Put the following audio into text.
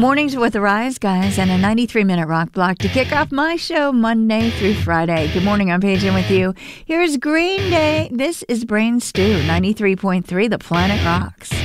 Mornings with the Rise Guys and a 93-minute rock block to kick off my show Monday through Friday. Good morning, I'm Paige in with you. Here's Green Day. This is Brain Stew, 93.3 The Planet Rocks.